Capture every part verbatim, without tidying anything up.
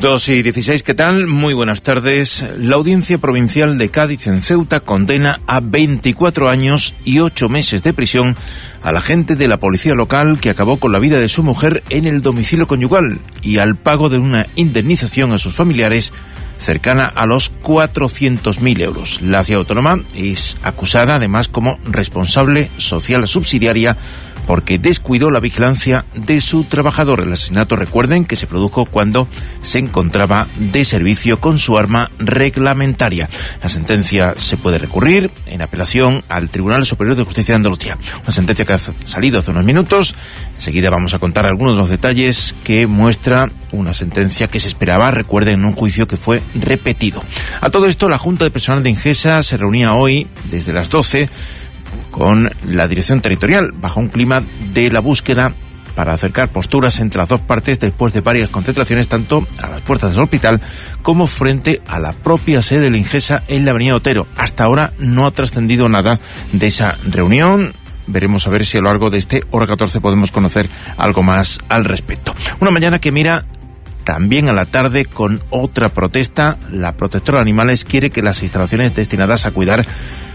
dos y dieciséis, ¿qué tal? Muy buenas tardes. La Audiencia Provincial de Cádiz en Ceuta condena a veinticuatro años y ocho meses de prisión al agente de la policía local que acabó con la vida de su mujer en el domicilio conyugal y al pago de una indemnización a sus familiares cercana a los cuatrocientos mil euros. La ciudad autónoma es acusada además como responsable social subsidiaria porque descuidó la vigilancia de su trabajador. El asesinato, recuerden, que se produjo cuando se encontraba de servicio con su arma reglamentaria. La sentencia se puede recurrir en apelación al Tribunal Superior de Justicia de Andalucía. Una sentencia que ha salido hace unos minutos. Enseguida vamos a contar algunos de los detalles que muestra una sentencia que se esperaba, recuerden, en un juicio que fue repetido. A todo esto, la Junta de Personal de Ingesa se reunía hoy desde las doce con la dirección territorial, bajo un clima de la búsqueda para acercar posturas entre las dos partes después de varias concentraciones, tanto a las puertas del hospital como frente a la propia sede de la Ingesa en la avenida Otero. Hasta ahora no ha trascendido nada de esa reunión. Veremos a ver si a lo largo de este Hora catorce podemos conocer algo más al respecto. Una mañana que mira también a la tarde con otra protesta. La protectora de animales quiere que las instalaciones destinadas a cuidar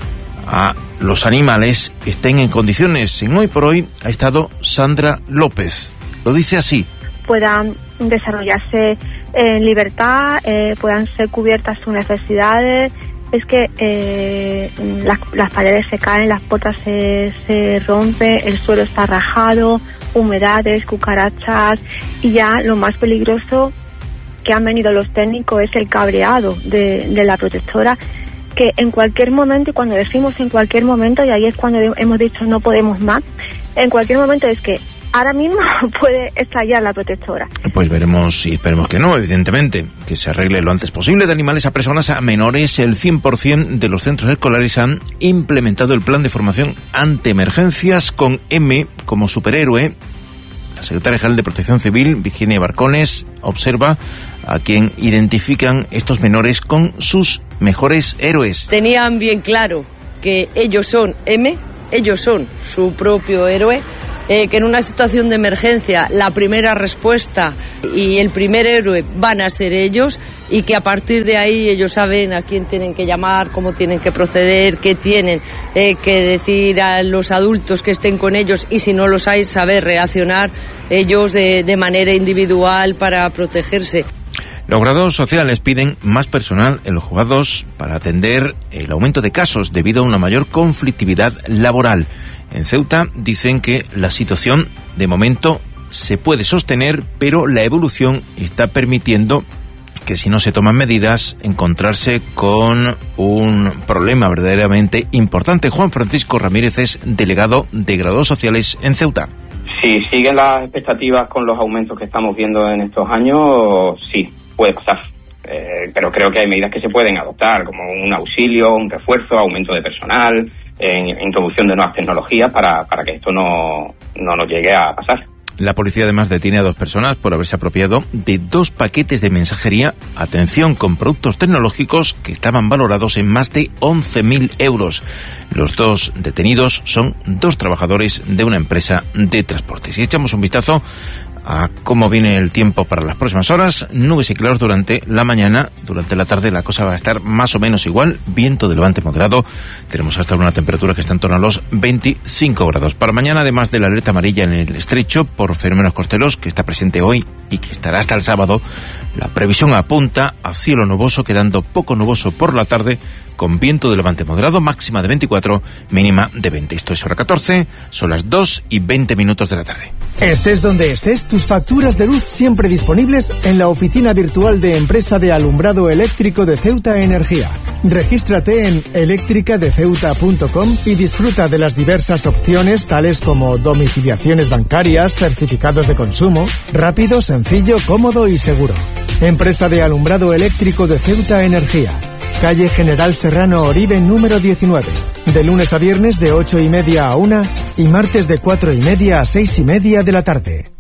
a los animales estén en condiciones. En Hoy por Hoy ha estado Sandra López. Lo dice así: puedan desarrollarse en libertad, eh, puedan ser cubiertas sus necesidades. Es que eh, las, las paredes se caen, las puertas se, se rompen, el suelo está rajado, humedades, cucarachas, y ya lo más peligroso que han venido los técnicos es el cabreado de, de la protectora, que en cualquier momento, y cuando decimos en cualquier momento, y ahí es cuando hemos dicho no podemos más, en cualquier momento es que ahora mismo puede estallar la protectora. Pues veremos y esperemos que no, evidentemente, que se arregle lo antes posible. De animales a personas a menores, el cien por ciento de los centros escolares han implementado el plan de formación ante emergencias con M como superhéroe. La secretaria general de Protección Civil, Virginia Barcones, observa a quien identifican estos menores con sus mejores héroes. Tenían bien claro que ellos son M, ellos son su propio héroe, eh, que en una situación de emergencia la primera respuesta y el primer héroe van a ser ellos, y que a partir de ahí ellos saben a quién tienen que llamar, cómo tienen que proceder, qué tienen eh, que decir a los adultos que estén con ellos, y si no los hay, saber reaccionar ellos de, de manera individual para protegerse. Los graduados sociales piden más personal en los juzgados para atender el aumento de casos debido a una mayor conflictividad laboral. En Ceuta dicen que la situación de momento se puede sostener, pero la evolución está permitiendo que, si no se toman medidas, encontrarse con un problema verdaderamente importante. Juan Francisco Ramírez es delegado de graduados sociales en Ceuta. Si siguen las expectativas con los aumentos que estamos viendo en estos años, sí, puede pasar. Eh, pero creo que hay medidas que se pueden adoptar, como un auxilio, un refuerzo, aumento de personal, en, introducción de nuevas tecnologías para, para que esto no, no nos llegue a pasar. La policía además detiene a dos personas por haberse apropiado de dos paquetes de mensajería, atención, con productos tecnológicos que estaban valorados en más de once mil euros. Los dos detenidos son dos trabajadores de una empresa de transportes. Y echamos un vistazo a cómo viene el tiempo para las próximas horas. Nubes y claros durante la mañana. Durante la tarde la cosa va a estar más o menos igual. Viento de levante moderado. Tenemos hasta una temperatura que está en torno a los veinticinco grados. Para mañana, además de la alerta amarilla en el estrecho por fenómenos costeros, que está presente hoy y que estará hasta el sábado, la previsión apunta a cielo nuboso, quedando poco nuboso por la tarde, con viento de levante moderado, máxima de veinticuatro, mínima de veinte. Esto es Hora catorce, son las dos y veinte minutos de la tarde. Estés donde estés, tus facturas de luz siempre disponibles en la oficina virtual de Empresa de Alumbrado Eléctrico de Ceuta Energía. Regístrate en eléctrica de ceuta punto com y disfruta de las diversas opciones tales como domiciliaciones bancarias, certificados de consumo, rápido, sencillo, cómodo y seguro. Empresa de Alumbrado Eléctrico de Ceuta Energía. Calle General Serrano Oribe número diecinueve. De lunes a viernes de ocho y media a una y martes de cuatro y media a seis y media de la tarde.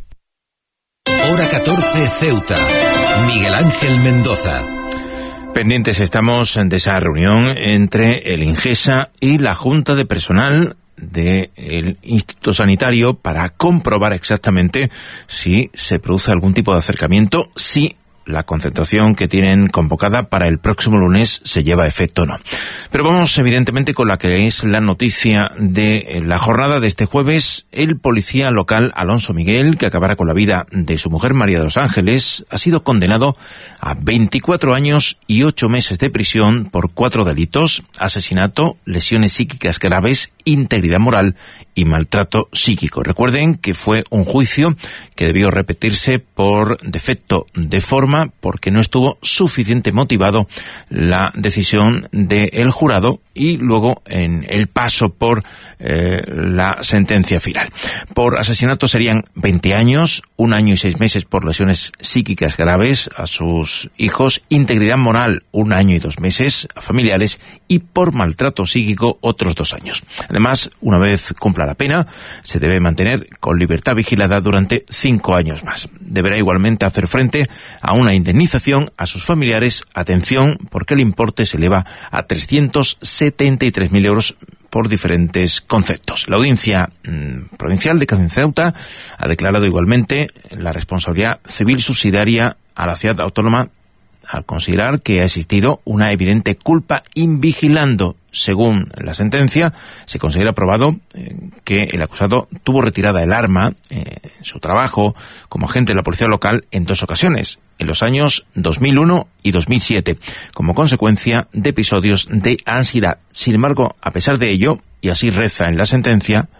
Hora catorce Ceuta. Miguel Ángel Mendoza. Pendientes estamos de esa reunión entre el Ingesa y la Junta de Personal del Instituto Sanitario para comprobar exactamente si se produce algún tipo de acercamiento, si la concentración que tienen convocada para el próximo lunes se lleva a efecto o no. Pero vamos evidentemente con la que es la noticia de la jornada de este jueves. El policía local Alonso Miguel, que acabara con la vida de su mujer María de los Ángeles, ha sido condenado a veinticuatro años y ocho meses de prisión por cuatro delitos: asesinato, lesiones psíquicas graves, integridad moral y maltrato psíquico. Recuerden que fue un juicio que debió repetirse por defecto de forma, porque no estuvo suficiente motivado la decisión del jurado y luego en el paso por eh, la sentencia final. Por asesinato serían veinte años, un año y seis meses por lesiones psíquicas graves a sus hijos, integridad moral un año y dos meses a familiares, y por maltrato psíquico otros dos años. Además, una vez cumpla la pena, se debe mantener con libertad vigilada durante cinco años más. Deberá igualmente hacer frente a una indemnización a sus familiares, atención, porque el importe se eleva a trescientos setenta y tres mil euros por diferentes conceptos. La Audiencia mmm, Provincial de Cádiz en Ceuta ha declarado igualmente la responsabilidad civil subsidiaria a la ciudad autónoma al considerar que ha existido una evidente culpa invigilando. Según la sentencia, se considera probado eh, que el acusado tuvo retirada el arma eh, en su trabajo como agente de la policía local en dos ocasiones, en los años dos mil uno y dos mil siete, como consecuencia de episodios de ansiedad. Sin embargo, a pesar de ello, y así reza en la sentencia,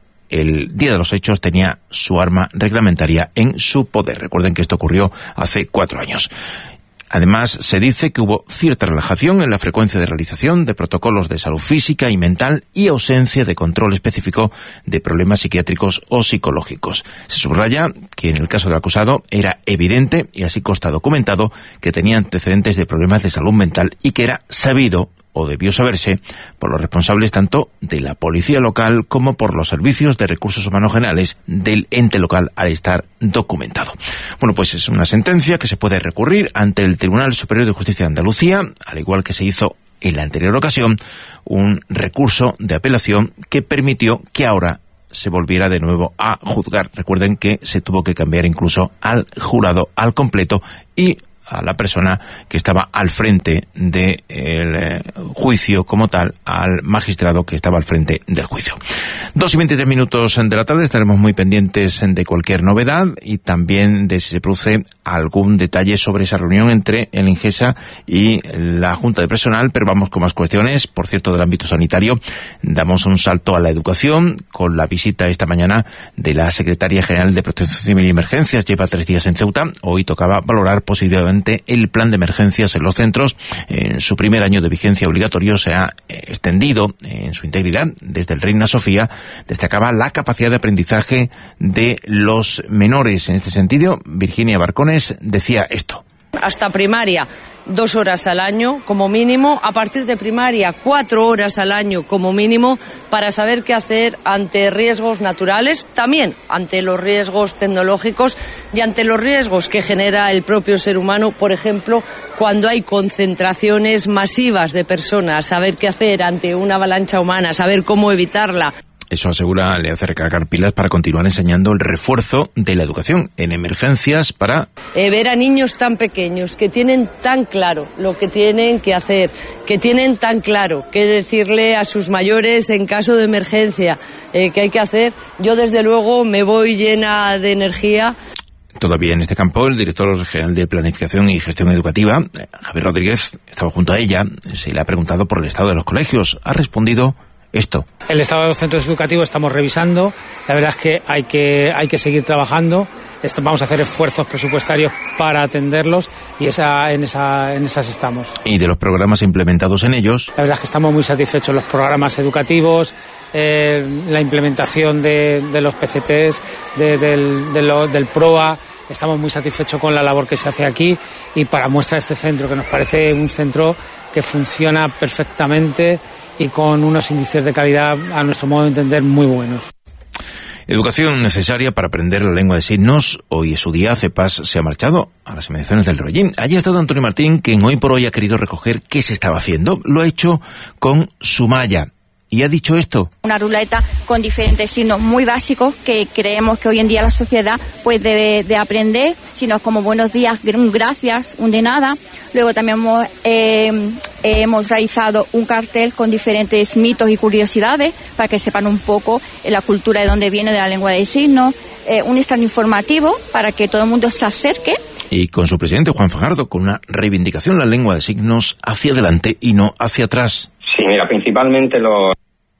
el día de los hechos tenía su arma reglamentaria en su poder. Recuerden que esto ocurrió hace cuatro años. Además, se dice que hubo cierta relajación en la frecuencia de realización de protocolos de salud física y mental y ausencia de control específico de problemas psiquiátricos o psicológicos. Se subraya que en el caso del acusado era evidente, y así consta documentado, que tenía antecedentes de problemas de salud mental y que era sabido, o debió saberse, por los responsables tanto de la policía local como por los servicios de recursos humanos generales del ente local al estar documentado. Bueno, pues es una sentencia que se puede recurrir ante el Tribunal Superior de Justicia de Andalucía, al igual que se hizo en la anterior ocasión, un recurso de apelación que permitió que ahora se volviera de nuevo a juzgar. Recuerden que se tuvo que cambiar incluso al jurado al completo y a la persona que estaba al frente del eh, juicio como tal, al magistrado que estaba al frente del juicio. Dos y veintitrés minutos de la tarde, estaremos muy pendientes de cualquier novedad y también de si se produce algún detalle sobre esa reunión entre el Ingesa y la Junta de Personal, pero vamos con más cuestiones. Por cierto, del ámbito sanitario, damos un salto a la educación con la visita esta mañana de la Secretaria General de Protección Civil y Emergencias. Lleva tres días en Ceuta. Hoy tocaba valorar positivamente el plan de emergencias en los centros. En su primer año de vigencia obligatorio se ha extendido en su integridad desde el Reina Sofía. Destacaba la capacidad de aprendizaje de los menores. En este sentido, Virginia Barcones decía esto. Hasta primaria, dos horas al año como mínimo. A partir de primaria, cuatro horas al año como mínimo, para saber qué hacer ante riesgos naturales, también ante los riesgos tecnológicos y ante los riesgos que genera el propio ser humano. Por ejemplo, cuando hay concentraciones masivas de personas, saber qué hacer ante una avalancha humana, saber cómo evitarla. Eso, asegura, le hace recargar pilas para continuar enseñando el refuerzo de la educación en emergencias para... Eh, ver a niños tan pequeños que tienen tan claro lo que tienen que hacer, que tienen tan claro qué decirle a sus mayores en caso de emergencia, eh, qué hay que hacer. Yo, desde luego, me voy llena de energía. Todavía en este campo, el director general de Planificación y Gestión Educativa, Javier Rodríguez, estaba junto a ella. Se le ha preguntado por el estado de los colegios. Ha respondido esto. El estado de los centros educativos estamos revisando. La verdad es que hay que, hay que seguir trabajando. Esto, vamos a hacer esfuerzos presupuestarios para atenderlos y esa, en, esa, en esas estamos. Y de los programas implementados en ellos. La verdad es que estamos muy satisfechos. Los programas educativos, eh, la implementación de, de los P C Ts, de, del, de lo, del PROA. Estamos muy satisfechos con la labor que se hace aquí y para muestra este centro, que nos parece un centro que funciona perfectamente y con unos índices de calidad, a nuestro modo de entender, muy buenos. Educación necesaria para aprender la lengua de signos. Hoy es su día. CEPAS se ha marchado a las inmediaciones del Rollín. Allí ha estado Antonio Martín, quien hoy por hoy ha querido recoger qué se estaba haciendo. Lo ha hecho con Sumaya. y ha dicho esto. Una ruleta con diferentes signos muy básicos que creemos que hoy en día la sociedad pues debe de aprender, sino como buenos días, un gracias, un de nada. Luego también hemos, eh, hemos realizado un cartel con diferentes mitos y curiosidades para que sepan un poco la cultura de dónde viene de la lengua de signos. Eh, un stand informativo para que todo el mundo se acerque. Y con su presidente Juan Fajardo, con una reivindicación de la lengua de signos hacia adelante y no hacia atrás. Sí, mira, principalmente lo...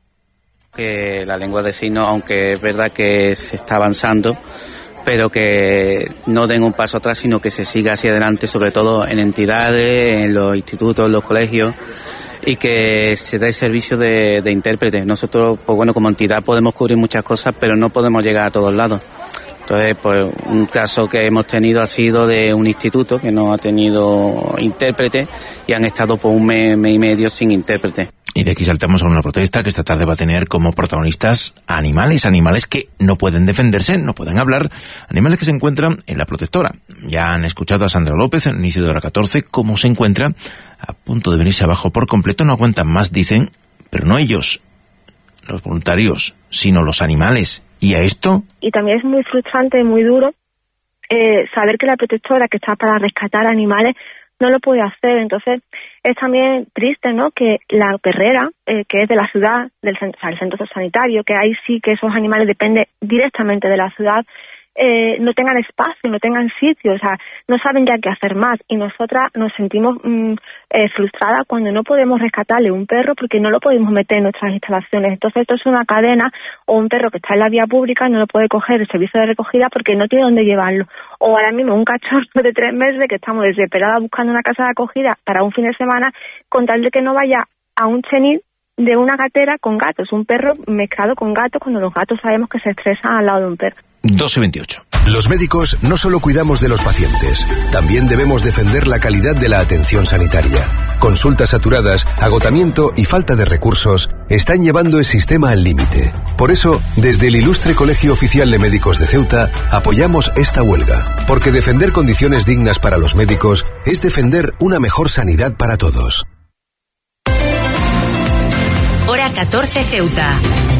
que la lengua de signos, aunque es verdad que se está avanzando, pero que no den un paso atrás, sino que se siga hacia adelante, sobre todo en entidades, en los institutos, en los colegios, y que se dé servicio de, de intérpretes. Nosotros, pues bueno, como entidad podemos cubrir muchas cosas, pero no podemos llegar a todos lados. Entonces, pues un caso que hemos tenido ha sido de un instituto que no ha tenido intérprete y han estado por un mes, mes y medio sin intérprete. Y de aquí saltamos a una protesta que esta tarde va a tener como protagonistas animales, animales que no pueden defenderse, no pueden hablar, animales que se encuentran en la protectora. Ya han escuchado a Sandra López en el inicio de hora catorce cómo se encuentra a punto de venirse abajo por completo, no aguantan más, dicen, pero no ellos, los voluntarios, sino los animales. ¿Y a esto? Y también es muy frustrante y muy duro eh, saber que la protectora que está para rescatar animales no lo puede hacer. Entonces es también triste, ¿no?, que la perrera, eh, que es de la ciudad, del o sea, el centro sanitario, que ahí sí que esos animales dependen directamente de la ciudad, eh, no tengan espacio, no tengan sitio, o sea, no saben ya qué hacer más. Y nosotras nos sentimos mmm, eh, frustradas cuando no podemos rescatarle un perro porque no lo podemos meter en nuestras instalaciones. Entonces esto es una cadena, o un perro que está en la vía pública no lo puede coger el servicio de recogida porque no tiene dónde llevarlo. O ahora mismo un cachorro de tres meses que estamos desesperadas buscando una casa de acogida para un fin de semana con tal de que no vaya a un chenil de una gatera con gatos, un perro mezclado con gatos, cuando los gatos sabemos que se estresan al lado de un perro. doce veintiocho. Los médicos no solo cuidamos de los pacientes, también debemos defender la calidad de la atención sanitaria. Consultas saturadas, agotamiento y falta de recursos están llevando el sistema al límite. Por eso, desde el Ilustre Colegio Oficial de Médicos de Ceuta, apoyamos esta huelga, porque defender condiciones dignas para los médicos es defender una mejor sanidad para todos. Hora catorce Ceuta.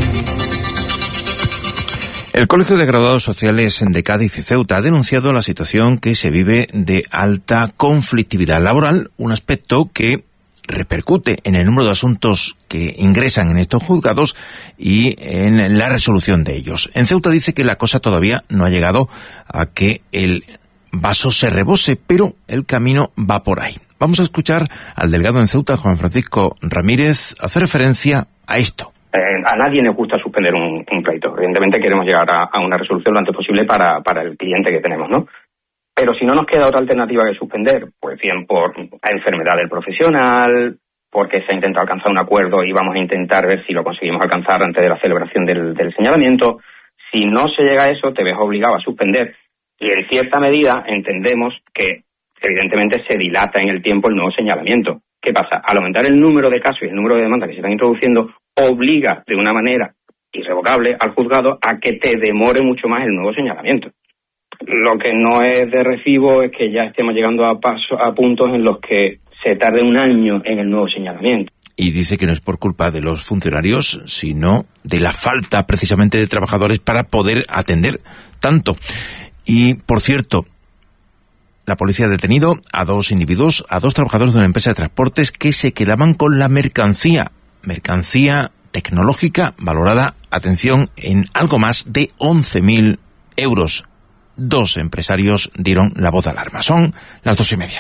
El Colegio de Graduados Sociales de Cádiz y Ceuta ha denunciado la situación que se vive de alta conflictividad laboral, un aspecto que repercute en el número de asuntos que ingresan en estos juzgados y en la resolución de ellos. En Ceuta dice que la cosa todavía no ha llegado a que el vaso se rebose, pero el camino va por ahí. Vamos a escuchar al delegado en Ceuta, Juan Francisco Ramírez, hacer referencia a esto. Eh, a nadie le gusta suspender un, un pleito. Evidentemente queremos llegar a, a una resolución lo antes posible para, para el cliente que tenemos, ¿no? Pero si no nos queda otra alternativa que suspender, pues bien por enfermedad del profesional, porque se ha intentado alcanzar un acuerdo y vamos a intentar ver si lo conseguimos alcanzar antes de la celebración del, del señalamiento. Si no se llega a eso, te ves obligado a suspender. Y en cierta medida entendemos que evidentemente se dilata en el tiempo el nuevo señalamiento. ¿Qué pasa? Al aumentar el número de casos y el número de demandas que se están introduciendo, obliga de una manera irrevocable al juzgado a que te demore mucho más el nuevo señalamiento. Lo que no es de recibo es que ya estemos llegando a, paso, a puntos en los que se tarde un año en el nuevo señalamiento. Y dice que no es por culpa de los funcionarios, sino de la falta precisamente de trabajadores para poder atender tanto. Y, por cierto, la policía ha detenido a dos individuos, a dos trabajadores de una empresa de transportes que se quedaban con la mercancía, mercancía tecnológica valorada, atención, en algo más de once mil euros. Dos empresarios dieron la voz de alarma. Son las dos y media.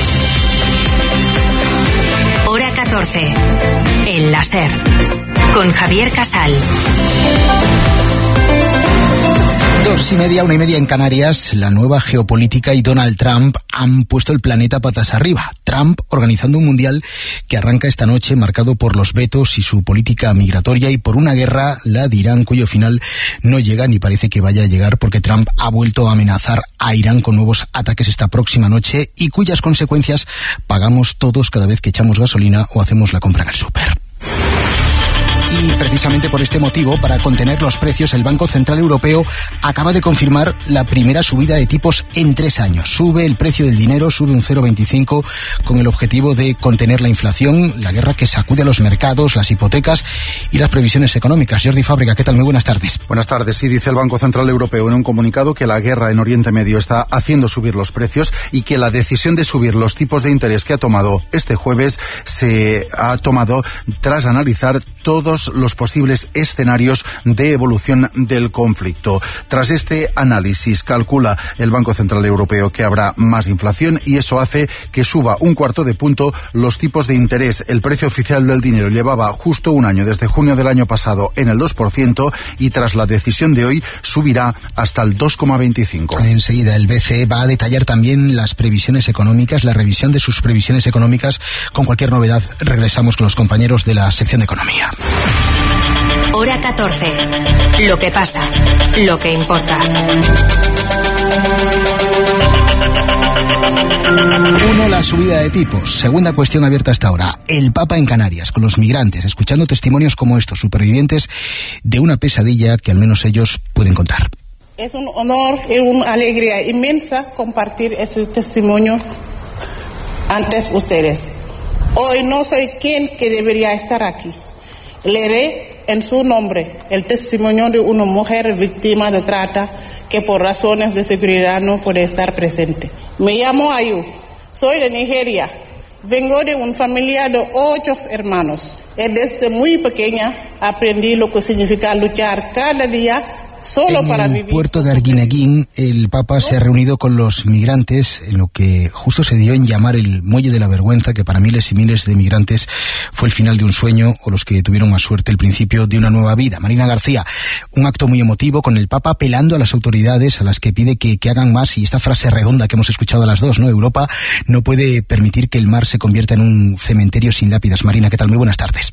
Hora catorce. El láser. Con Javier Casal. Dos y media, una y media en Canarias, la nueva geopolítica y Donald Trump han puesto el planeta patas arriba. Trump organizando un mundial que arranca esta noche marcado por los vetos y su política migratoria y por una guerra, la de Irán, cuyo final no llega ni parece que vaya a llegar porque Trump ha vuelto a amenazar a Irán con nuevos ataques esta próxima noche y cuyas consecuencias pagamos todos cada vez que echamos gasolina o hacemos la compra en el súper. Y precisamente por este motivo, para contener los precios, el Banco Central Europeo acaba de confirmar la primera subida de tipos en tres años. Sube el precio del dinero, sube un cero coma veinticinco con el objetivo de contener la inflación, la guerra que sacude a los mercados, las hipotecas y las previsiones económicas. Jordi Fábrega, ¿qué tal? Muy buenas tardes. Buenas tardes. Sí, dice el Banco Central Europeo en un comunicado que la guerra en Oriente Medio está haciendo subir los precios y que la decisión de subir los tipos de interés que ha tomado este jueves se ha tomado tras analizar todos los posibles escenarios de evolución del conflicto. Tras este análisis, calcula el Banco Central Europeo que habrá más inflación y eso hace que suba un cuarto de punto los tipos de interés. El precio oficial del dinero llevaba justo un año, desde junio del año pasado, en el dos por ciento y tras la decisión de hoy subirá hasta el dos coma veinticinco. Enseguida el B C E va a detallar también las previsiones económicas, la revisión de sus previsiones económicas. Con cualquier novedad regresamos con los compañeros de la sección de Economía. Hora catorce. Lo que pasa, lo que importa. Uno, la subida de tipos. Segunda cuestión abierta hasta ahora. El Papa en Canarias, con los migrantes, escuchando testimonios como estos, supervivientes de una pesadilla que al menos ellos pueden contar. Es un honor y una alegría inmensa compartir ese testimonio ante ustedes. Hoy no soy quien que debería estar aquí. Leeré en su nombre el testimonio de una mujer víctima de trata que por razones de seguridad no puede estar presente. Me llamo Ayu, soy de Nigeria, vengo de una familia de ocho hermanos. Y desde muy pequeña aprendí lo que significa luchar cada día solo en para el vivir. Puerto de Arguineguín, el Papa se ha reunido con los migrantes en lo que justo se dio en llamar el Muelle de la Vergüenza, que para miles y miles de migrantes fue el final de un sueño o los que tuvieron más suerte el principio de una nueva vida. Marina García, un acto muy emotivo con el Papa apelando a las autoridades a las que pide que, que hagan más, y esta frase redonda que hemos escuchado a las dos, ¿no? Europa no puede permitir que el mar se convierta en un cementerio sin lápidas. Marina, ¿qué tal? Muy buenas tardes.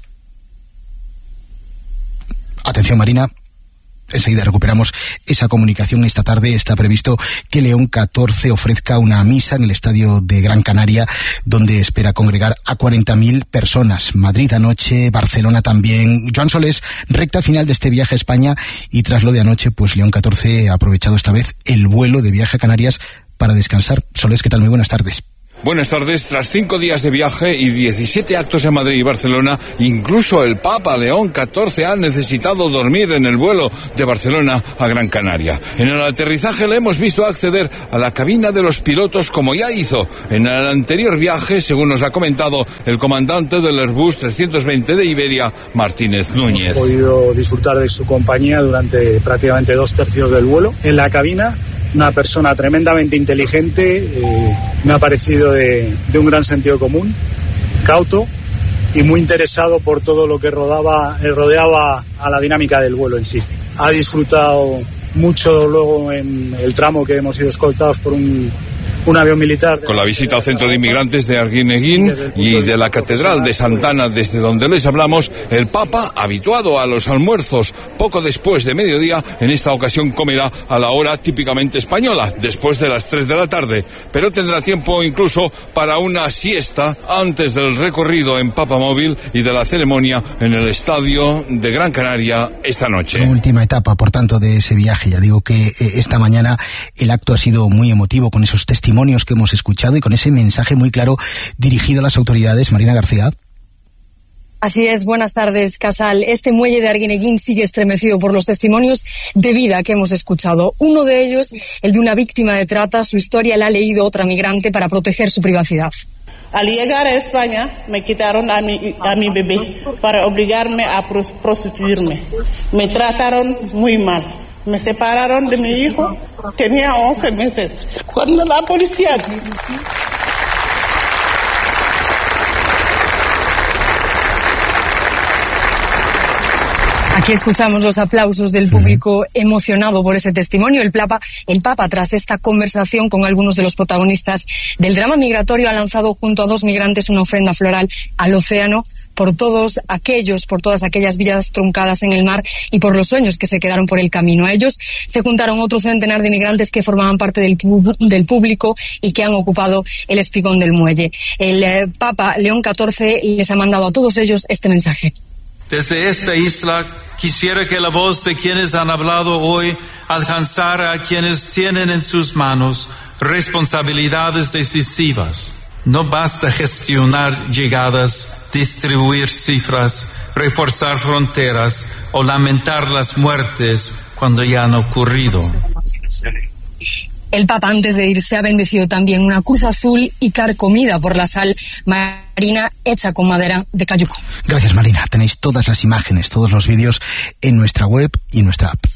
Atención, Marina. Enseguida recuperamos esa comunicación. Esta tarde está previsto que León catorce ofrezca una misa en el estadio de Gran Canaria, donde espera congregar a cuarenta mil personas. Madrid anoche, Barcelona también. Joan Solés, recta final de este viaje a España, y tras lo de anoche, pues León catorce ha aprovechado esta vez el vuelo de viaje a Canarias para descansar. Solés, ¿qué tal? Muy buenas tardes. Buenas tardes. Tras cinco días de viaje y diecisiete actos en Madrid y Barcelona, incluso el Papa León catorce ha necesitado dormir en el vuelo de Barcelona a Gran Canaria. En el aterrizaje le hemos visto acceder a la cabina de los pilotos, como ya hizo en el anterior viaje, según nos ha comentado el comandante del Airbus trescientos veinte de Iberia, Martínez Núñez. He podido disfrutar de su compañía durante prácticamente dos tercios del vuelo. En la cabina, una persona tremendamente inteligente, eh, me ha parecido de, de un gran sentido común, cauto y muy interesado por todo lo que rodaba, eh, rodeaba a la dinámica del vuelo en sí. Ha disfrutado mucho luego en el tramo que hemos sido escoltados por un, un avión militar. Con la visita al centro de inmigrantes de Arguineguín y de la Catedral de Santana, desde donde les hablamos, el Papa, habituado a los almuerzos poco después de mediodía, en esta ocasión comerá a la hora típicamente española, después de las tres de la tarde, pero tendrá tiempo incluso para una siesta antes del recorrido en Papamóvil y de la ceremonia en el estadio de Gran Canaria esta noche. Última etapa, por tanto, de ese viaje. Ya digo que eh, esta mañana el acto ha sido muy emotivo, con esos testimonios que hemos escuchado y con ese mensaje muy claro dirigido a las autoridades. Marina García. Así es, buenas tardes, Casal. Este muelle de Arguineguín sigue estremecido por los testimonios de vida que hemos escuchado. Uno de ellos, el de una víctima de trata. Su historia la ha leído otra migrante para proteger su privacidad. Al llegar a España me quitaron a mi, a mi bebé para obligarme a prostituirme. Me trataron muy mal. Me separaron de mi hijo, tenía once meses. Cuando la policía... Aquí escuchamos los aplausos del público emocionado por ese testimonio. El Papa, el Papa, tras esta conversación con algunos de los protagonistas del drama migratorio, ha lanzado junto a dos migrantes una ofrenda floral al océano por todos aquellos, por todas aquellas vidas truncadas en el mar y por los sueños que se quedaron por el camino. A ellos se juntaron otro centenar de migrantes que formaban parte del, del público y que han ocupado el espigón del muelle. El eh, Papa León catorce les ha mandado a todos ellos este mensaje. Desde esta isla quisiera que la voz de quienes han hablado hoy alcanzara a quienes tienen en sus manos responsabilidades decisivas. No basta gestionar llegadas, distribuir cifras, reforzar fronteras o lamentar las muertes cuando ya han ocurrido. El Papa, antes de irse, ha bendecido también una cruz azul y carcomida por la sal marina hecha con madera de cayuco. Gracias, Marina. Tenéis todas las imágenes, todos los vídeos en nuestra web y nuestra app.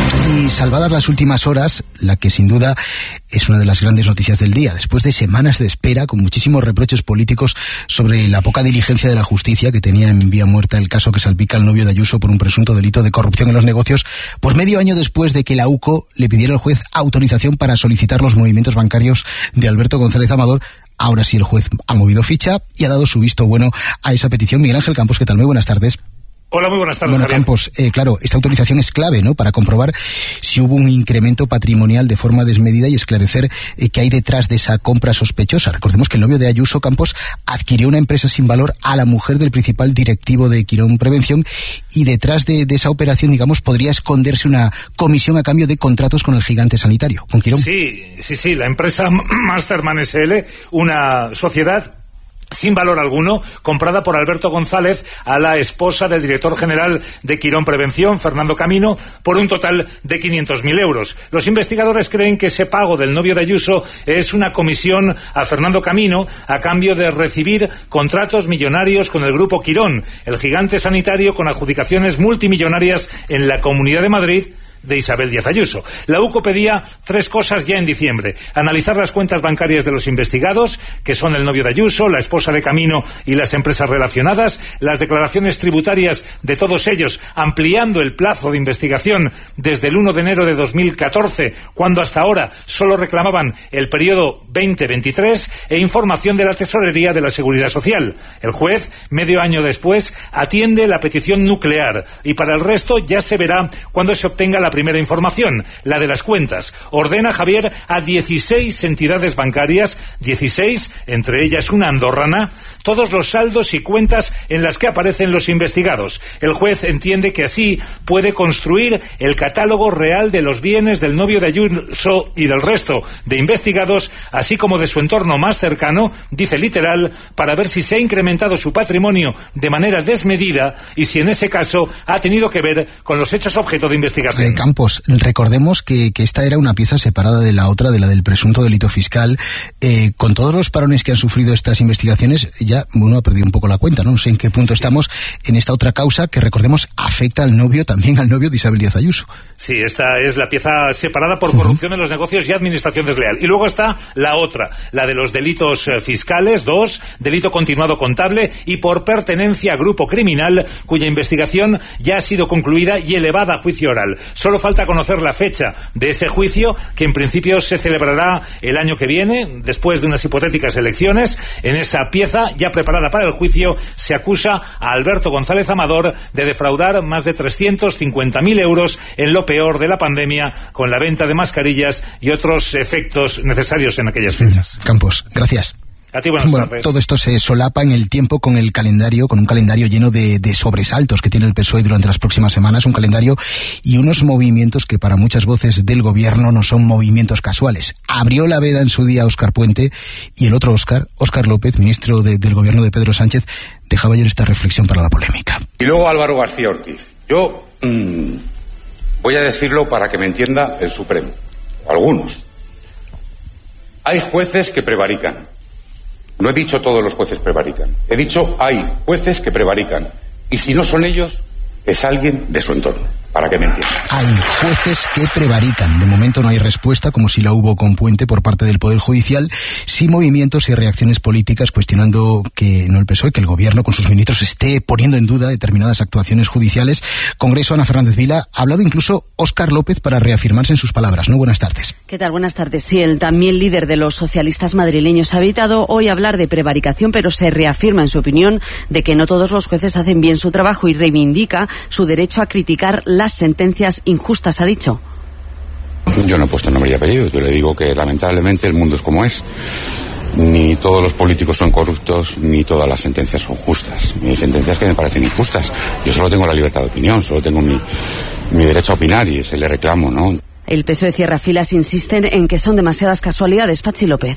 Y salvadas las últimas horas, la que sin duda es una de las grandes noticias del día, después de semanas de espera con muchísimos reproches políticos sobre la poca diligencia de la justicia, que tenía en vía muerta el caso que salpica al novio de Ayuso por un presunto delito de corrupción en los negocios, pues medio año después de que la U C O le pidiera al juez autorización para solicitar los movimientos bancarios de Alberto González Amador, ahora sí el juez ha movido ficha y ha dado su visto bueno a esa petición. Miguel Ángel Campos, ¿qué tal? Muy buenas tardes. Hola, muy buenas tardes, Bueno, Javier. Campos, eh, claro, esta autorización es clave, ¿no?, para comprobar si hubo un incremento patrimonial de forma desmedida y esclarecer eh, qué hay detrás de esa compra sospechosa. Recordemos que el novio de Ayuso, Campos, adquirió una empresa sin valor a la mujer del principal directivo de Quirón Prevención, y detrás de, de esa operación, digamos, podría esconderse una comisión a cambio de contratos con el gigante sanitario, con Quirón. Sí, sí, sí, la empresa Masterman S L, una sociedad sin valor alguno, comprada por Alberto González a la esposa del director general de Quirón Prevención, Fernando Camino, por un total de quinientos mil euros. Los investigadores creen que ese pago del novio de Ayuso es una comisión a Fernando Camino a cambio de recibir contratos millonarios con el grupo Quirón, el gigante sanitario con adjudicaciones multimillonarias en la Comunidad de Madrid de Isabel Díaz Ayuso. La U C O pedía tres cosas ya en diciembre: analizar las cuentas bancarias de los investigados, que son el novio de Ayuso, la esposa de Camino y las empresas relacionadas, las declaraciones tributarias de todos ellos, ampliando el plazo de investigación desde el uno de enero de dos mil catorce, cuando hasta ahora solo reclamaban el periodo veinte veintitrés, e información de la Tesorería de la Seguridad Social. El juez, medio año después, atiende la petición nuclear, y para el resto ya se verá cuando se obtenga la primera información, la de las cuentas. Ordena, Javier, a dieciséis entidades bancarias, dieciséis, entre ellas una andorrana, todos los saldos y cuentas en las que aparecen los investigados. El juez entiende que así puede construir el catálogo real de los bienes del novio de Ayuso y del resto de investigados, así como de su entorno más cercano, dice literal, para ver si se ha incrementado su patrimonio de manera desmedida y si en ese caso ha tenido que ver con los hechos objeto de investigación. Campos, recordemos que, que esta era una pieza separada de la otra, de la del presunto delito fiscal. Eh, con todos los parones que han sufrido estas investigaciones, ya uno ha perdido un poco la cuenta, ¿no? No sé en qué punto sí. estamos en esta otra causa que, recordemos, afecta al novio, también al novio de Isabel Díaz Ayuso. Sí, esta es la pieza separada por corrupción uh-huh. en los negocios y administración desleal. Y luego está la otra, la de los delitos fiscales, dos, delito continuado contable y por pertenencia a grupo criminal, cuya investigación ya ha sido concluida y elevada a juicio oral. Solo falta conocer la fecha de ese juicio, que en principio se celebrará el año que viene, después de unas hipotéticas elecciones. En esa pieza, ya preparada para el juicio, se acusa a Alberto González Amador de defraudar más de trescientos cincuenta mil euros en lo peor de la pandemia, con la venta de mascarillas y otros efectos necesarios en aquellas fechas. Campos, gracias. A ti, buenas bueno, tardes. Todo esto se solapa en el tiempo con el calendario, con un calendario lleno de, de sobresaltos que tiene el P S O E durante las próximas semanas, un calendario y unos movimientos que para muchas voces del gobierno no son movimientos casuales. Abrió la veda en su día Óscar Puente, y el otro Óscar, Óscar López, ministro de, del gobierno de Pedro Sánchez, dejaba ayer esta reflexión para la polémica. Y luego Álvaro García Ortiz. Yo mmm, voy a decirlo para que me entienda el Supremo, o algunos. Hay jueces que prevarican. No he dicho todos los jueces prevarican. He dicho hay jueces que prevarican. Y si no son ellos, es alguien de su entorno, para que me entiendan. Hay jueces que prevarican. De momento no hay respuesta, como si la hubo con Puente, por parte del Poder Judicial. Sí movimientos y reacciones políticas cuestionando que no el P S O E, que el gobierno con sus ministros esté poniendo en duda determinadas actuaciones judiciales. Congreso, Ana Fernández Vila. Ha hablado incluso Óscar López para reafirmarse en sus palabras. ¿No? Buenas tardes. ¿Qué tal? Buenas tardes. Sí, el también líder de los socialistas madrileños ha evitado hoy hablar de prevaricación, pero se reafirma en su opinión de que no todos los jueces hacen bien su trabajo y reivindica su derecho a criticar las sentencias injustas, ha dicho. Yo no he puesto nombre y apellido, yo le digo que lamentablemente el mundo es como es. ni todos los políticos son corruptos, ni todas las sentencias son justas. Hay sentencias que me parecen injustas. Yo solo tengo la libertad de opinión, solo tengo mi, mi derecho a opinar y ese le reclamo, ¿no? El P S O E cierra filas, insisten en que son demasiadas casualidades. Pachi López.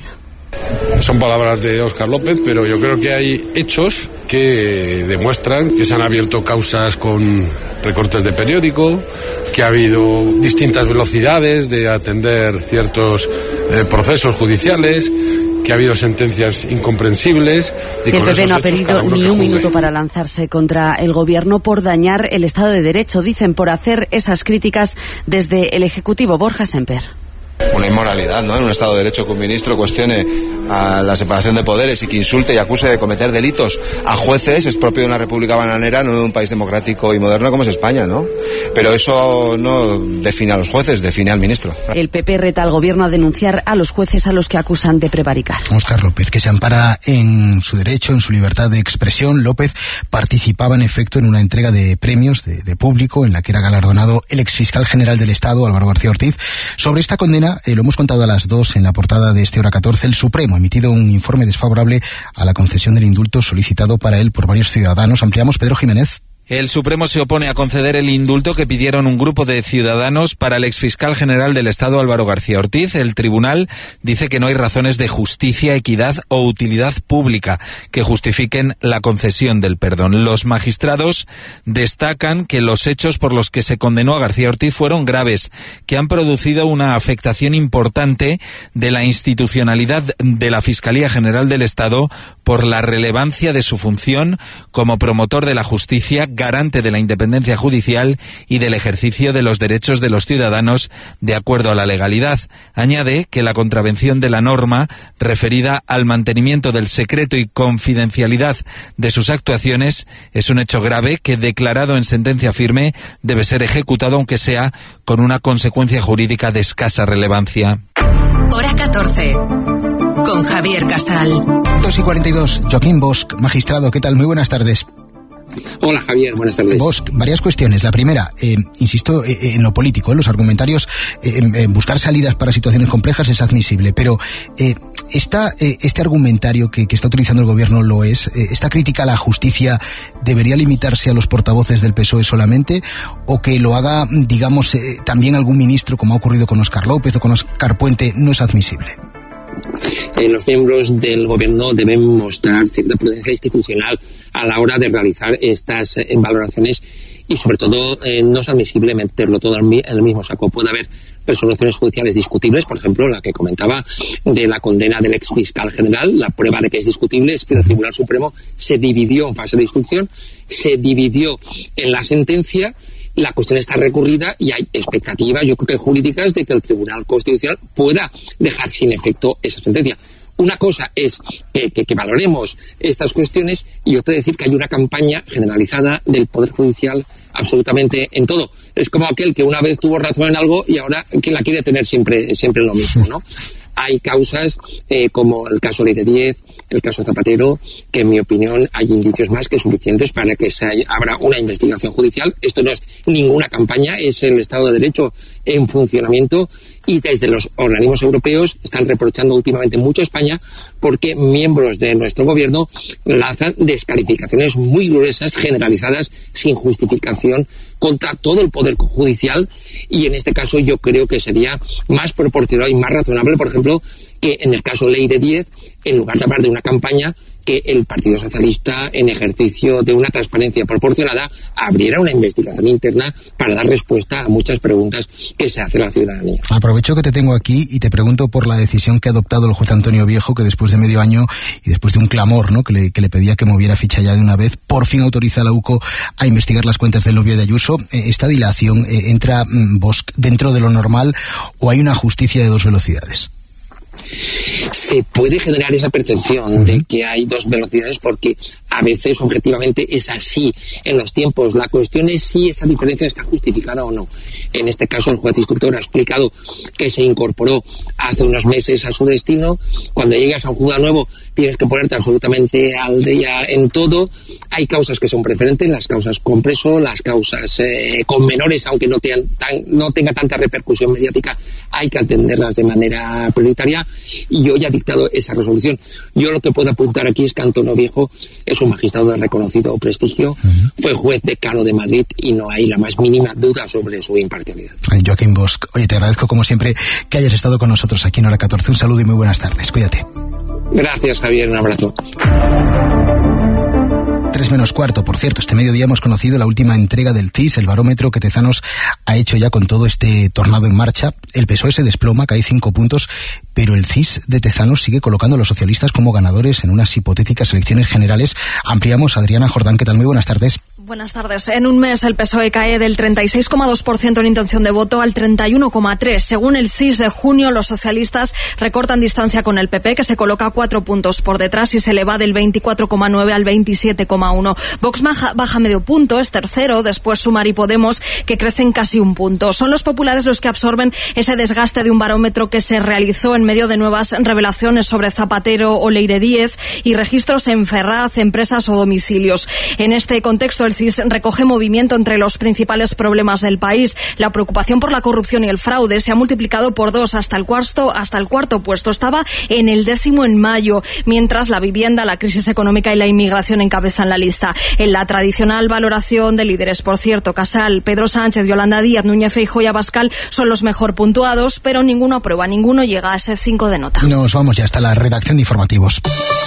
Son palabras de Óscar López, pero yo creo que hay hechos que demuestran que se han abierto causas con recortes de periódico, que ha habido distintas velocidades de atender ciertos eh, procesos judiciales, que ha habido sentencias incomprensibles. Y el con P P esos no ha hechos, pedido cada uno ni que un juzgue. minuto para lanzarse contra el gobierno por dañar el Estado de Derecho, dicen, por hacer esas críticas desde el Ejecutivo. Borja Semper. Una inmoralidad, ¿no? En un Estado de Derecho que un ministro cuestione a la separación de poderes y que insulte y acuse de cometer delitos a jueces es propio de una república bananera, no de un país democrático y moderno como es España, ¿no? Pero eso no define a los jueces, define al ministro. El P P reta al gobierno a denunciar a los jueces a los que acusan de prevaricar. Óscar López, que se ampara en su derecho, en su libertad de expresión. López participaba en efecto en una entrega de premios de, de público en la que era galardonado el exfiscal general del Estado, Álvaro García Ortiz. Sobre esta condena, eh, lo hemos contado a las dos en la portada de este Hora catorce, el Supremo ha emitido un informe desfavorable a la concesión del indulto solicitado para él por varios ciudadanos. Ampliamos, Pedro Jiménez. El Supremo se opone a conceder el indulto que pidieron un grupo de ciudadanos para el exfiscal general del Estado, Álvaro García Ortiz. El tribunal dice que no hay razones de justicia, equidad o utilidad pública que justifiquen la concesión del perdón. Los magistrados destacan que los hechos por los que se condenó a García Ortiz fueron graves, que han producido una afectación importante de la institucionalidad de la Fiscalía General del Estado por la relevancia de su función como promotor de la justicia, garante de la independencia judicial y del ejercicio de los derechos de los ciudadanos de acuerdo a la legalidad. Añade que la contravención de la norma referida al mantenimiento del secreto y confidencialidad de sus actuaciones es un hecho grave que, declarado en sentencia firme, debe ser ejecutado aunque sea con una consecuencia jurídica de escasa relevancia. Hora catorce. Con Javier Casal. dos y cuarenta y dos. Joaquín Bosch, magistrado, ¿qué tal? Muy buenas tardes. Hola Javier, buenas tardes. Bosch, varias cuestiones. La primera, eh, insisto eh, en lo político, en los argumentarios, eh, en buscar salidas para situaciones complejas es admisible, pero eh, esta, eh, este argumentario que, que está utilizando el gobierno lo es. Eh, ¿Esta crítica a la justicia debería limitarse a los portavoces del P S O E solamente, o que lo haga, digamos, eh, también algún ministro, como ha ocurrido con Óscar López o con Óscar Puente, no es admisible? Eh, los miembros del gobierno deben mostrar cierta prudencia institucional a la hora de realizar estas eh, valoraciones y sobre todo eh, no es admisible meterlo todo en el mismo saco. Puede haber resoluciones judiciales discutibles, por ejemplo la que comentaba de la condena del exfiscal general. La prueba de que es discutible es que el Tribunal Supremo se dividió en fase de instrucción, se dividió en la sentencia. La cuestión está recurrida y hay expectativas, yo creo que jurídicas, de que el Tribunal Constitucional pueda dejar sin efecto esa sentencia. Una cosa es que, que, que valoremos estas cuestiones y otra decir que hay una campaña generalizada del Poder Judicial absolutamente en todo. Es como aquel que una vez tuvo razón en algo y ahora que la quiere tener siempre, siempre lo mismo, ¿no? Hay causas eh, como el caso Ley de diez, el caso Zapatero, que en mi opinión hay indicios más que suficientes para que se haya, abra una investigación judicial. Esto no es ninguna campaña, es el Estado de Derecho en funcionamiento, y desde los organismos europeos están reprochando últimamente mucho a España porque miembros de nuestro gobierno lanzan descalificaciones muy gruesas, generalizadas, sin justificación, contra todo el poder judicial, y en este caso yo creo que sería más proporcional y más razonable, por ejemplo, que en el caso Ley de diez, en lugar de hablar de una campaña, que el Partido Socialista, en ejercicio de una transparencia proporcionada, abriera una investigación interna para dar respuesta a muchas preguntas que se hace la ciudadanía. Aprovecho que te tengo aquí y te pregunto por la decisión que ha adoptado el juez Antonio Viejo, que después de medio año y después de un clamor, ¿no?, que le, que le pedía que moviera ficha ya de una vez, por fin autoriza a la U C O a investigar las cuentas del novio de Ayuso. ¿Esta dilación eh, entra mm, Bosch dentro de lo normal o hay una justicia de dos velocidades? Se puede generar esa percepción uh-huh. de que hay dos velocidades porque a veces objetivamente es así en los tiempos. La cuestión es si esa diferencia está justificada o no. En este caso el juez instructor ha explicado que se incorporó hace unos meses a su destino. Cuando llegas a un juzgado nuevo tienes que ponerte absolutamente al día en todo. Hay causas que son preferentes, las causas con preso, las causas eh, con menores, aunque no, tengan tan, no tenga tanta repercusión mediática, hay que atenderlas de manera prioritaria y hoy ha dictado esa resolución. Yo lo que puedo apuntar aquí es que Antonio Viejo es un magistrado de reconocido prestigio, uh-huh. fue juez decano de Madrid y no hay la más mínima duda sobre su imparcialidad. Joaquín Bosch, oye, te agradezco como siempre que hayas estado con nosotros aquí en Hora catorce. Un saludo y muy buenas tardes. Cuídate. Gracias, Javier. Un abrazo. Tres menos cuarto, por cierto, este mediodía hemos conocido la última entrega del C I S, el barómetro que Tezanos ha hecho ya con todo este tornado en marcha. El P S O E se desploma, cae cinco puntos, pero el C I S de Tezanos sigue colocando a los socialistas como ganadores en unas hipotéticas elecciones generales. Ampliamos, Adriana Jordán, ¿qué tal? Muy buenas tardes. Buenas tardes. En un mes el P S O E cae del treinta y seis coma dos por ciento en intención de voto al treinta y uno coma tres por ciento. Según el C I S de junio, los socialistas recortan distancia con el P P, que se coloca cuatro puntos por detrás y se le va del veinticuatro coma nueve al veintisiete coma uno. Vox baja, baja medio punto, es tercero, después Sumar y Podemos, que crecen casi un punto. Son los populares los que absorben ese desgaste de un barómetro que se realizó en medio de nuevas revelaciones sobre Zapatero o Leire Díez y registros en Ferraz, empresas o domicilios. En este contexto, el C I S recoge movimiento entre los principales problemas del país. La preocupación por la corrupción y el fraude se ha multiplicado por dos hasta el cuarto, hasta el cuarto puesto. Estaba en el décimo en mayo, mientras la vivienda, la crisis económica y la inmigración encabezan la lista. En la tradicional valoración de líderes, por cierto, Casal, Pedro Sánchez, Yolanda Díaz, Núñez Feijóo y Abascal son los mejor puntuados, pero ninguno aprueba, ninguno llega a ese cinco de nota. Nos vamos ya hasta la redacción de informativos.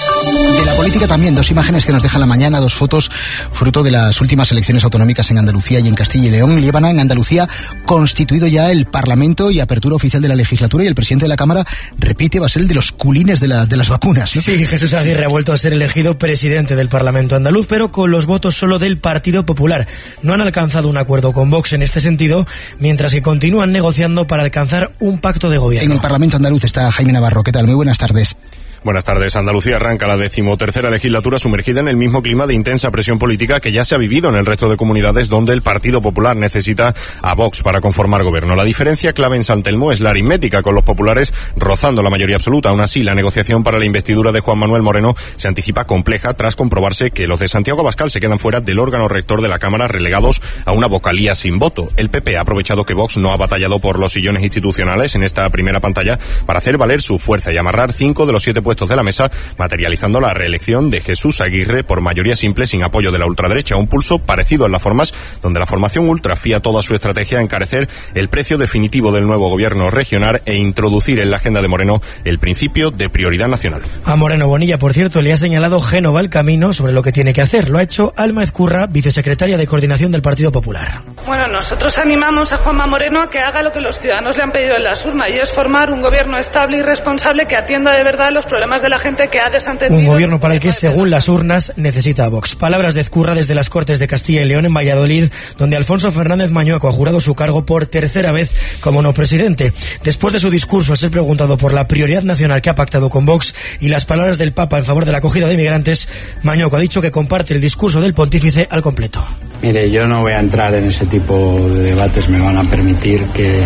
De la política también, dos imágenes que nos deja la mañana, dos fotos fruto de las últimas elecciones autonómicas en Andalucía y en Castilla y León. Líbana, en Andalucía, constituido ya el Parlamento y apertura oficial de la legislatura, y el presidente de la Cámara repite, va a ser el de los culines de, la, de las vacunas, ¿no? Sí, Jesús Aguirre ha vuelto a ser elegido presidente del Parlamento andaluz, pero con los votos solo del Partido Popular. No han alcanzado un acuerdo con Vox en este sentido, mientras que continúan negociando para alcanzar un pacto de gobierno. En el Parlamento andaluz está Jaime Navarro. ¿Qué tal? Muy buenas tardes. Buenas tardes. Andalucía arranca la decimotercera legislatura sumergida en el mismo clima de intensa presión política que ya se ha vivido en el resto de comunidades donde el Partido Popular necesita a Vox para conformar gobierno. La diferencia clave en San Telmo es la aritmética, con los populares rozando la mayoría absoluta. Aún así, la negociación para la investidura de Juan Manuel Moreno se anticipa compleja tras comprobarse que los de Santiago Abascal se quedan fuera del órgano rector de la Cámara, relegados a una vocalía sin voto. El P P ha aprovechado que Vox no ha batallado por los sillones institucionales en esta primera pantalla para hacer valer su fuerza y amarrar cinco de los siete puestos de la mesa, materializando la reelección de Jesús Aguirre por mayoría simple sin apoyo de la ultraderecha. Un pulso parecido en las formas, donde la formación ultra fía toda su estrategia a encarecer el precio definitivo del nuevo gobierno regional e introducir en la agenda de Moreno el principio de prioridad nacional. A Moreno Bonilla, por cierto, le ha señalado Génova el camino sobre lo que tiene que hacer. Lo ha hecho Alma Ezcurra, vicesecretaria de Coordinación del Partido Popular. Bueno, nosotros animamos a Juanma Moreno a que haga lo que los ciudadanos le han pedido en las urnas, y es formar un gobierno estable y responsable que atienda de verdad los problemas de la gente que ha desentendido. Un gobierno para el que, según las urnas, necesita a Vox. Palabras de Ezcurra desde las Cortes de Castilla y León en Valladolid, donde Alfonso Fernández Mañueco ha jurado su cargo por tercera vez como no presidente. Después de su discurso, al ser preguntado por la prioridad nacional que ha pactado con Vox y las palabras del Papa en favor de la acogida de inmigrantes, Mañueco ha dicho que comparte el discurso del pontífice al completo. Mire, yo no voy a entrar en ese tipo de debates, me van a permitir que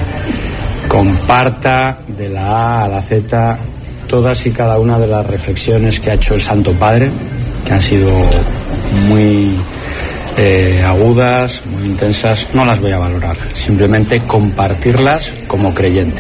comparta de la A a la Z todas y cada una de las reflexiones que ha hecho el Santo Padre, que han sido muy eh, agudas, muy intensas. No las voy a valorar, simplemente compartirlas como creyente.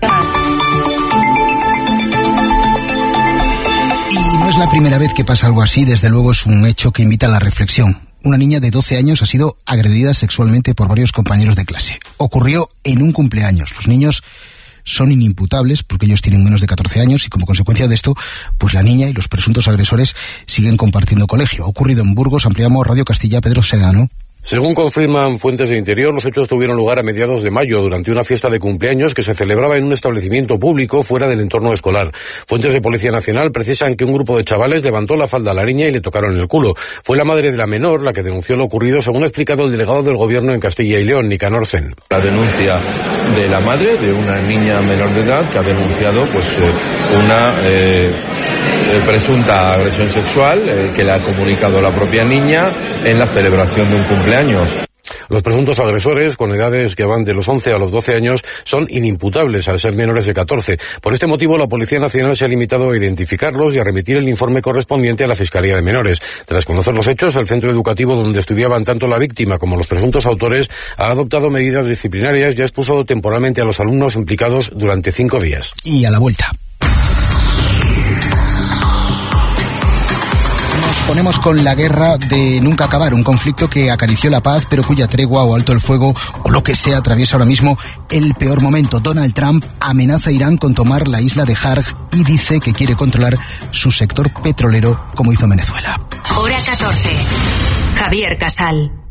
Y no es la primera vez que pasa algo así, desde luego es un hecho que invita a la reflexión. Una niña de doce años ha sido agredida sexualmente por varios compañeros de clase. Ocurrió en un cumpleaños. Los niños son inimputables porque ellos tienen menos de catorce años y como consecuencia de esto, pues la niña y los presuntos agresores siguen compartiendo colegio. Ha ocurrido en Burgos. Ampliamos, Radio Castilla, Pedro Sedano. Según confirman fuentes de Interior, los hechos tuvieron lugar a mediados de mayo durante una fiesta de cumpleaños que se celebraba en un establecimiento público fuera del entorno escolar. Fuentes de Policía Nacional precisan que un grupo de chavales levantó la falda a la niña y le tocaron el culo. Fue la madre de la menor la que denunció lo ocurrido, según ha explicado el delegado del Gobierno en Castilla y León, Nicanor Sen. La denuncia de la madre de una niña menor de edad que ha denunciado pues eh, una eh, presunta agresión sexual eh, que le ha comunicado la propia niña en la celebración de un cumpleaños. Los presuntos agresores, con edades que van de los once a los doce años, son inimputables al ser menores de catorce. Por este motivo, la Policía Nacional se ha limitado a identificarlos y a remitir el informe correspondiente a la Fiscalía de Menores. Tras conocer los hechos, el centro educativo donde estudiaban tanto la víctima como los presuntos autores ha adoptado medidas disciplinarias y ha expulsado temporalmente a los alumnos implicados durante cinco días. Y a la vuelta. Ponemos con la guerra de nunca acabar, un conflicto que acarició la paz, pero cuya tregua o alto el fuego o lo que sea atraviesa ahora mismo el peor momento. Donald Trump amenaza a Irán con tomar la isla de Harg y dice que quiere controlar su sector petrolero como hizo Venezuela. Hora catorce. Javier Casal.